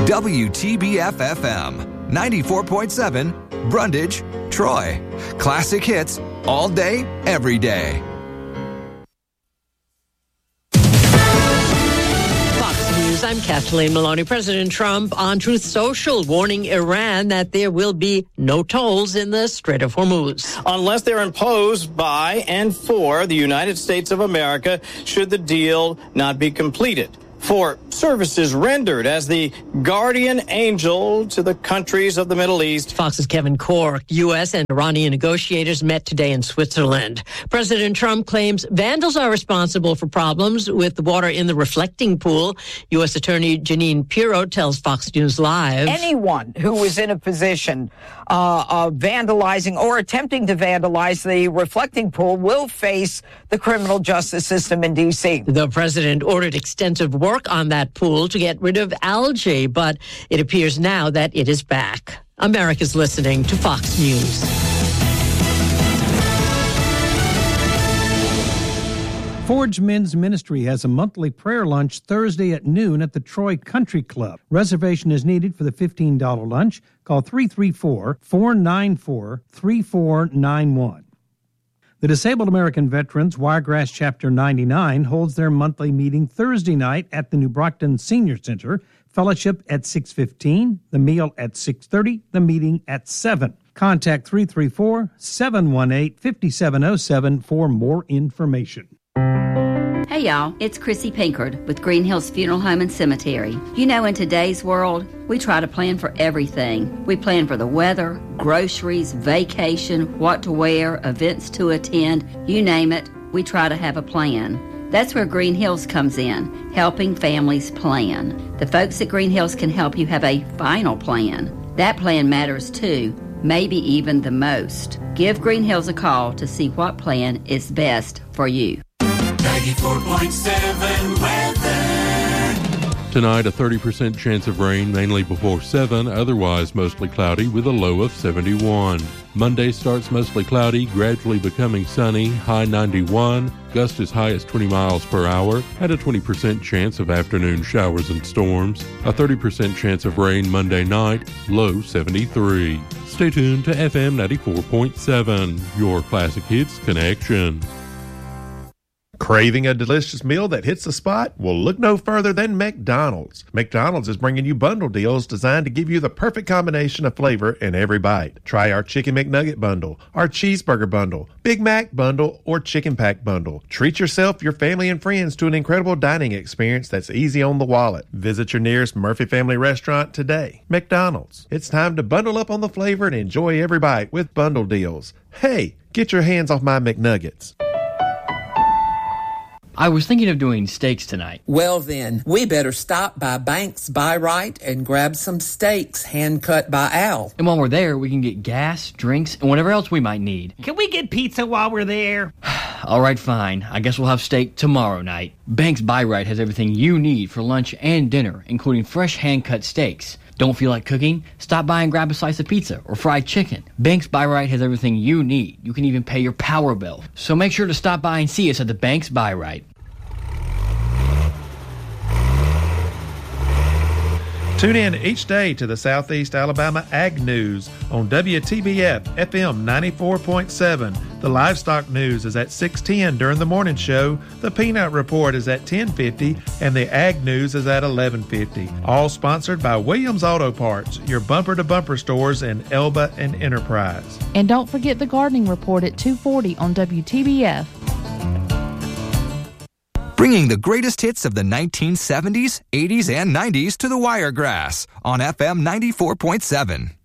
WTBF-FM, 94.7, Brundage, Troy. Classic hits all day, every day. I'm Kathleen Maloney. President Trump on Truth Social warning Iran that there will be no tolls in the Strait of Hormuz. Unless they're imposed by and for the United States of America, should the deal not be completed. For services rendered as the guardian angel to the countries of the Middle East. Fox's Kevin Corke. U.S. and Iranian negotiators met today in Switzerland. President Trump claims vandals are responsible for problems with the water in the reflecting pool. U.S. Attorney Jeanine Pirro tells Fox News Live. Anyone who is in a position of vandalizing or attempting to vandalize the reflecting pool will face the criminal justice system in D.C. The president ordered extensive work on that pool to get rid of algae, but it appears now that it is back. America's listening to Fox News. Forge Men's Ministry has a monthly prayer lunch Thursday at noon at the Troy Country Club. Reservation is needed for the $15 lunch. Call 334-494-3491. The Disabled American Veterans Wiregrass Chapter 99 holds their monthly meeting Thursday night at the New Brockton Senior Center. Fellowship at 6:15, the meal at 6:30, the meeting at 7. Contact 334-718-5707 for more information. Hey y'all, it's Chrissy Pinkard with Green Hills Funeral Home and Cemetery. You know, in today's world, we try to plan for everything. We plan for the weather, groceries, vacation, what to wear, events to attend, you name it, we try to have a plan. That's where Green Hills comes in, helping families plan. The folks at Green Hills can help you have a final plan. That plan matters too, maybe even the most. Give Green Hills a call to see what plan is best for you. 94.7 weather. Tonight, a 30% chance of rain, mainly before 7, otherwise mostly cloudy with a low of 71. Monday starts mostly cloudy, gradually becoming sunny, high 91, gusts as high as 20 miles per hour, and a 20% chance of afternoon showers and storms. A 30% chance of rain Monday night, low 73. Stay tuned to FM 94.7, your classic hits connection. Craving a delicious meal that hits the spot? Well, look no further than McDonald's. McDonald's is bringing you bundle deals designed to give you the perfect combination of flavor in every bite. Try our Chicken McNugget bundle, our Cheeseburger bundle, Big Mac bundle, or Chicken Pack bundle. Treat yourself, your family, and friends to an incredible dining experience that's easy on the wallet. Visit your nearest Murphy Family restaurant today. McDonald's. It's time to bundle up on the flavor and enjoy every bite with bundle deals. Hey, get your hands off my McNuggets. I was thinking of doing steaks tonight. Well then, we better stop by Banks Buy Right and grab some steaks hand cut by Al. And while we're there, we can get gas, drinks, and whatever else we might need. Can we get pizza while we're there? All right, fine. I guess we'll have steak tomorrow night. Banks Buy Right has everything you need for lunch and dinner, including fresh hand-cut steaks. Don't feel like cooking? Stop by and grab a slice of pizza or fried chicken. Banks Buy Right has everything you need. You can even pay your power bill. So make sure to stop by and see us at the Banks Buy Right. Tune in each day to the Southeast Alabama Ag News on WTBF FM 94.7. The Livestock News is at 6:10 during the morning show. The Peanut Report is at 10:50, and the Ag News is at 11:50. All sponsored by Williams Auto Parts, your bumper-to-bumper stores in Elba and Enterprise. And don't forget the Gardening Report at 2:40 on WTBF. Bringing the greatest hits of the 1970s, 80s, and 90s to the Wiregrass on FM 94.7.